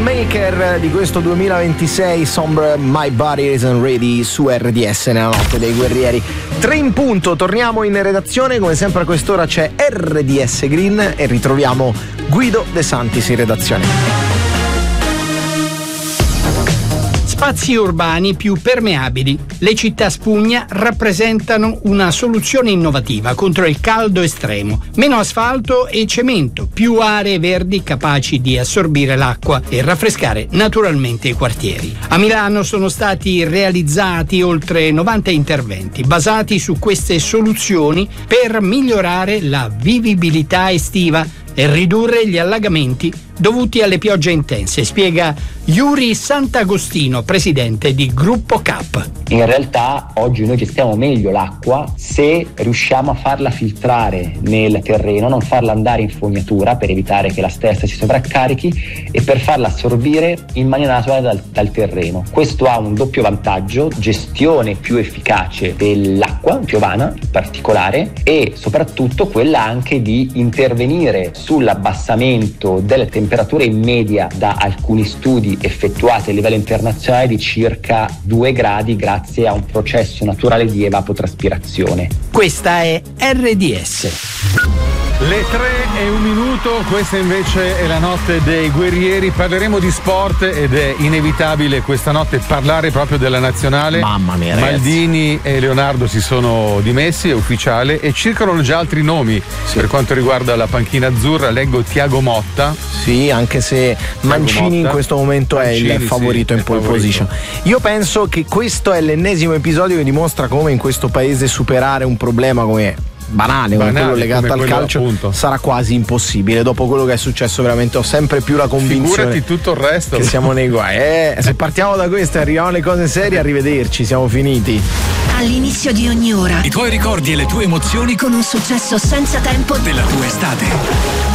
Maker di questo 2026, Sombre My Body Isn't Ready, su RDS nella notte dei guerrieri. 3 in punto, torniamo in redazione, come sempre a quest'ora c'è RDS Green e ritroviamo Guido De Santis in redazione. Spazi urbani più permeabili. Le città spugna rappresentano una soluzione innovativa contro il caldo estremo. Meno asfalto e cemento, più aree verdi capaci di assorbire l'acqua e raffrescare naturalmente i quartieri. A Milano sono stati realizzati oltre 90 interventi basati su queste soluzioni per migliorare la vivibilità estiva e ridurre gli allagamenti dovuti alle piogge intense, spiega Yuri Sant'Agostino, presidente di Gruppo CAP. In realtà oggi noi gestiamo meglio l'acqua se riusciamo a farla filtrare nel terreno, non farla andare in fognatura per evitare che la stessa si sovraccarichi e per farla assorbire in maniera naturale dal terreno. Questo ha un doppio vantaggio: gestione più efficace dell'acqua piovana in particolare, e soprattutto quella anche di intervenire sull'abbassamento delle temperature in media da alcuni studi effettuati a livello internazionale di circa 2 gradi grazie a un processo naturale di evapotranspirazione. Questa è RDS. Le 3:01, questa invece è la notte dei guerrieri. Parleremo di sport ed è inevitabile questa notte parlare proprio della nazionale. Mamma mia, ragazzi. Maldini e Leonardo si sono dimessi, è ufficiale, e circolano già altri nomi per quanto riguarda la panchina azzurra. Leggo Thiago Motta. Sì, anche se Mancini in questo momento è il favorito in pole position. Io penso che questo è l'ennesimo episodio che dimostra come in questo paese superare un problema come banale come quello legato al calcio, appunto, sarà quasi impossibile. Dopo quello che è successo, veramente ho sempre più la convinzione, figurati tutto il resto, che siamo nei guai. Se partiamo da questo e arriviamo alle cose serie, arrivederci, siamo finiti. All'inizio di ogni ora i tuoi ricordi e le tue emozioni con un successo senza tempo della tua estate.